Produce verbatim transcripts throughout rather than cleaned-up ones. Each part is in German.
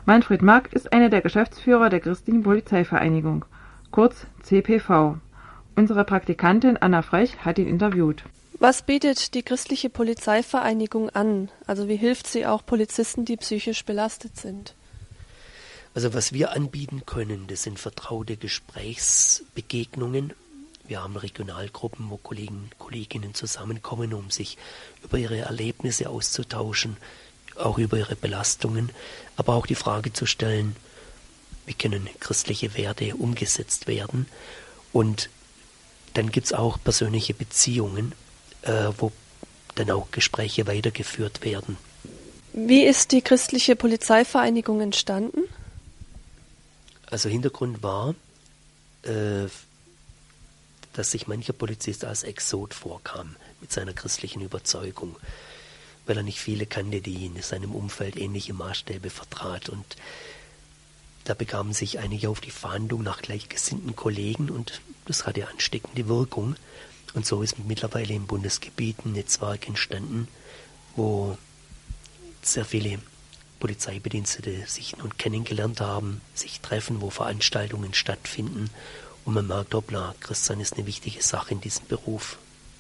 Manfred Mack ist einer der Geschäftsführer der Christlichen Polizeivereinigung, kurz C P V. Unsere Praktikantin Anna Frech hat ihn interviewt. Was bietet die Christliche Polizeivereinigung an? Also wie hilft sie auch Polizisten, die psychisch belastet sind? Also was wir anbieten können, das sind vertraute Gesprächsbegegnungen. Wir haben Regionalgruppen, wo Kollegen, Kolleginnen zusammenkommen, um sich über ihre Erlebnisse auszutauschen, auch über ihre Belastungen, aber auch die Frage zu stellen, wie können christliche Werte umgesetzt werden. Und dann gibt es auch persönliche Beziehungen, äh, wo dann auch Gespräche weitergeführt werden. Wie ist die Christliche Polizeivereinigung entstanden? Also Hintergrund war, äh, dass sich mancher Polizist als Exot vorkam mit seiner christlichen Überzeugung, weil er nicht viele kannte, die in seinem Umfeld ähnliche Maßstäbe vertrat. Und da begaben sich einige auf die Fahndung nach gleichgesinnten Kollegen und das hatte ansteckende Wirkung. Und so ist mittlerweile im Bundesgebiet ein Netzwerk entstanden, wo sehr viele Polizeibedienstete sich nun kennengelernt haben, sich treffen, wo Veranstaltungen stattfinden. Und man merkt, hoppla, Christsein ist eine wichtige Sache in diesem Beruf.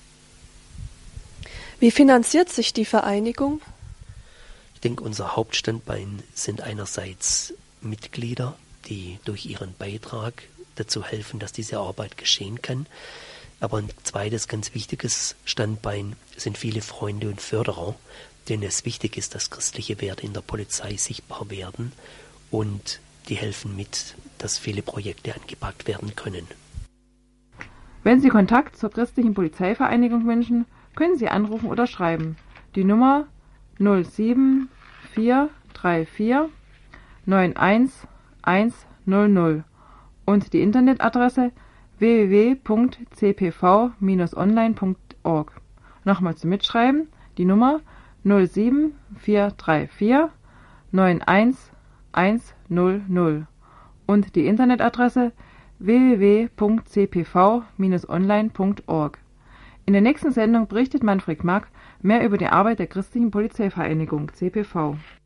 Wie finanziert sich die Vereinigung? Ich denke, unser Hauptstandbein sind einerseits Mitglieder, die durch ihren Beitrag dazu helfen, dass diese Arbeit geschehen kann. Aber ein zweites ganz wichtiges Standbein sind viele Freunde und Förderer, denen es wichtig ist, dass christliche Werte in der Polizei sichtbar werden und die helfen mit, dass viele Projekte angepackt werden können. Wenn Sie Kontakt zur Christlichen Polizeivereinigung wünschen, können Sie anrufen oder schreiben. Die Nummer null sieben vier drei vier neun eins eins null null und die Internetadresse w w w punkt c p v dash online punkt org. Nochmal zum Mitschreiben, die Nummer null sieben vier drei vier neun eins eins null null und die Internetadresse w w w punkt c p v dash online punkt org. In der nächsten Sendung berichtet Manfred Mack mehr über die Arbeit der Christlichen Polizeivereinigung C P V.